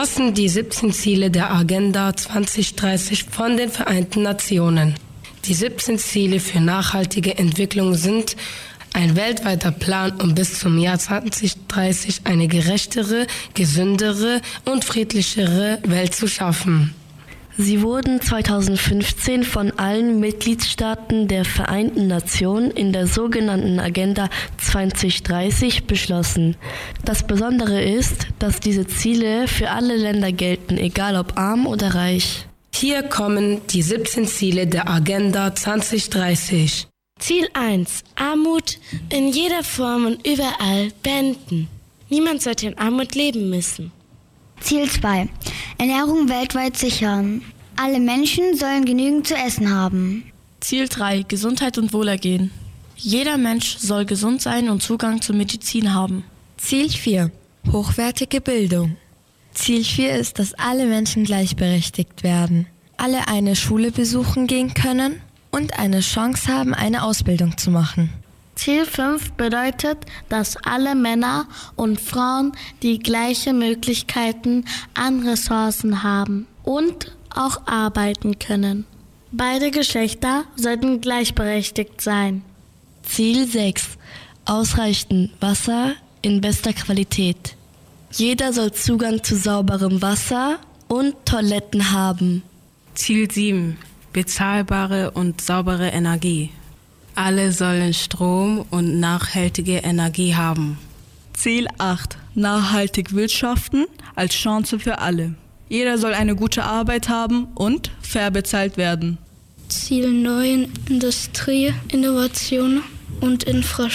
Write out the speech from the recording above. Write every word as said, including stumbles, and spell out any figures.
umfassen die siebzehn Ziele der Agenda zwanzig dreißig von den Vereinten Nationen. Die siebzehn Ziele für nachhaltige Entwicklung sind ein weltweiter Plan, um bis zum Jahr zwanzig dreißig eine gerechtere, gesündere und friedlichere Welt zu schaffen. Sie wurden zweitausendfünfzehn von allen Mitgliedstaaten der Vereinten Nationen in der sogenannten Agenda zwanzig dreißig beschlossen. Das Besondere ist, dass diese Ziele für alle Länder gelten, egal ob arm oder reich. Hier kommen die siebzehn Ziele der Agenda zwanzig dreißig. Ziel eins. Armut in jeder Form und überall beenden. Niemand sollte in Armut leben müssen. Ziel zwei. Ernährung weltweit sichern. Alle Menschen sollen genügend zu essen haben. Ziel drei. Gesundheit und Wohlergehen. Jeder Mensch soll gesund sein und Zugang zur Medizin haben. Ziel vier. Hochwertige Bildung. Ziel vier ist, dass alle Menschen gleichberechtigt werden, alle eine Schule besuchen gehen können und eine Chance haben, eine Ausbildung zu machen. Ziel fünf bedeutet, dass alle Männer und Frauen die gleichen Möglichkeiten an Ressourcen haben und auch arbeiten können. Beide Geschlechter sollten gleichberechtigt sein. Ziel sechs. Ausreichend Wasser in bester Qualität. Jeder soll Zugang zu sauberem Wasser und Toiletten haben. Ziel sieben. Bezahlbare und saubere Energie. Alle sollen Strom und nachhaltige Energie haben. Ziel acht. Nachhaltig wirtschaften als Chance für alle. Jeder soll eine gute Arbeit haben und fair bezahlt werden. Ziel neun. Industrie, Innovation und Infrastruktur.